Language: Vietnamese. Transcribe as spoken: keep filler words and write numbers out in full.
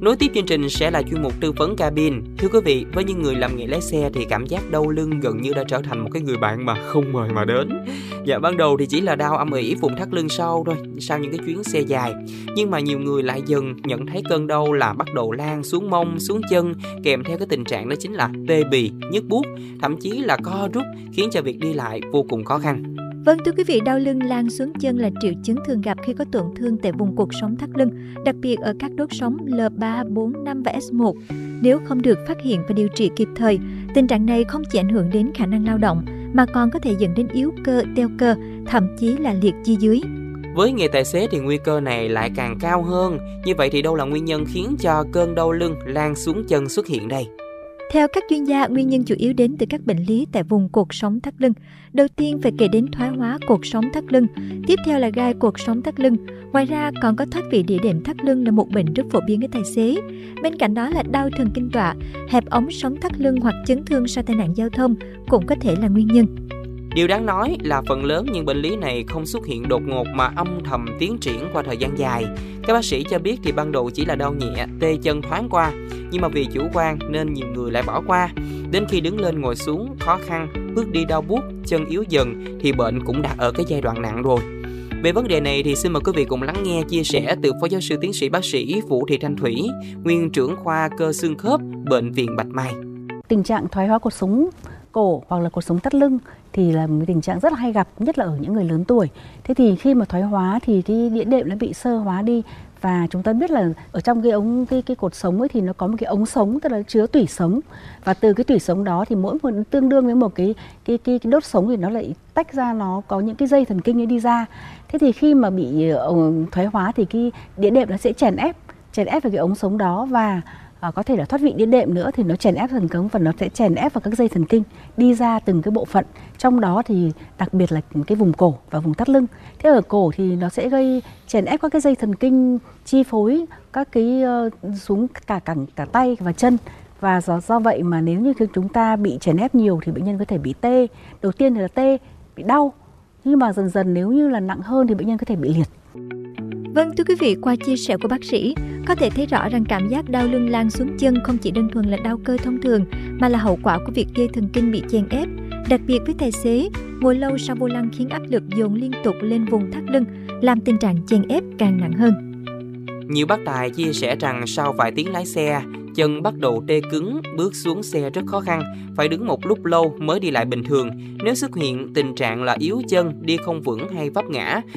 Nối tiếp chương trình sẽ là chuyên mục tư vấn cabin. Thưa quý vị, với những người làm nghề lái xe thì cảm giác đau lưng gần như đã trở thành một cái người bạn mà không mời mà đến. Dạ, ban đầu thì chỉ là đau âm ỉ vùng thắt lưng sau thôi, sau những cái chuyến xe dài. Nhưng mà nhiều người lại dần nhận thấy cơn đau là bắt đầu lan xuống mông, xuống chân, kèm theo cái tình trạng đó chính là tê bì, nhức buốt, thậm chí là co rút, khiến cho việc đi lại vô cùng khó khăn. Vâng, thưa quý vị, đau lưng lan xuống chân là triệu chứng thường gặp khi có tổn thương tại vùng cột sống thắt lưng, đặc biệt ở các đốt sống L ba, bốn, năm và S một. Nếu không được phát hiện và điều trị kịp thời, tình trạng này không chỉ ảnh hưởng đến khả năng lao động mà còn có thể dẫn đến yếu cơ, teo cơ, thậm chí là liệt chi dưới. Với nghề tài xế thì nguy cơ này lại càng cao hơn. Như vậy thì đâu là nguyên nhân khiến cho cơn đau lưng lan xuống chân xuất hiện đây? Theo các chuyên gia, nguyên nhân chủ yếu đến từ các bệnh lý tại vùng cột sống thắt lưng. Đầu tiên phải kể đến thoái hóa cột sống thắt lưng, tiếp theo là gai cột sống thắt lưng. Ngoài ra còn có thoát vị đĩa đệm thắt lưng là một bệnh rất phổ biến ở tài xế. Bên cạnh đó là đau thần kinh tọa, hẹp ống sống thắt lưng hoặc chấn thương sau tai nạn giao thông cũng có thể là nguyên nhân. Điều đáng nói là phần lớn những bệnh lý này không xuất hiện đột ngột mà âm thầm tiến triển qua thời gian dài. Các bác sĩ cho biết thì ban đầu chỉ là đau nhẹ, tê chân thoáng qua, nhưng mà vì chủ quan nên nhiều người lại bỏ qua. Đến khi đứng lên ngồi xuống khó khăn, bước đi đau buốt, chân yếu dần thì bệnh cũng đã ở cái giai đoạn nặng rồi. Về vấn đề này thì xin mời quý vị cùng lắng nghe chia sẻ từ Phó Giáo sư Tiến sĩ Bác sĩ Vũ Thị Thanh Thủy, nguyên trưởng khoa cơ xương khớp, Bệnh viện Bạch Mai. Tình trạng thoái hóa cột sống cổ hoặc là cột sống thắt lưng thì là một tình trạng rất là hay gặp, nhất là ở những người lớn tuổi. Thế thì khi mà thoái hóa thì cái đĩa đệm nó bị xơ hóa đi, và chúng ta biết là ở trong cái ống cái cái cột sống ấy thì nó có một cái ống sống, tức là chứa tủy sống, và từ cái tủy sống đó thì mỗi một tương đương với một cái cái cái, cái đốt sống thì nó lại tách ra, nó có những cái dây thần kinh ấy đi ra. Thế thì khi mà bị uh, thoái hóa thì cái đĩa đệm nó sẽ chèn ép chèn ép vào cái ống sống đó, và À, có thể là thoát vị đĩa đệm nữa thì nó chèn ép thần cứng và nó sẽ chèn ép vào các dây thần kinh đi ra từng cái bộ phận, trong đó thì đặc biệt là cái vùng cổ và vùng thắt lưng. Thế ở cổ thì nó sẽ gây chèn ép các cái dây thần kinh chi phối các cái uh, xuống cả cả cả tay và chân, và do do vậy mà nếu như chúng ta bị chèn ép nhiều thì bệnh nhân có thể bị tê. Đầu tiên thì là tê, bị đau, nhưng mà dần dần nếu như là nặng hơn thì bệnh nhân có thể bị liệt. Vâng, thưa quý vị, qua chia sẻ của bác sĩ, có thể thấy rõ rằng cảm giác đau lưng lan xuống chân không chỉ đơn thuần là đau cơ thông thường, mà là hậu quả của việc dây thần kinh bị chèn ép. Đặc biệt với tài xế, ngồi lâu sau vô lăng khiến áp lực dồn liên tục lên vùng thắt lưng, làm tình trạng chèn ép càng nặng hơn. Nhiều bác tài chia sẻ rằng sau vài tiếng lái xe, chân bắt đầu tê cứng, bước xuống xe rất khó khăn, phải đứng một lúc lâu mới đi lại bình thường. Nếu xuất hiện tình trạng là yếu chân, đi không vững hay vấp ngã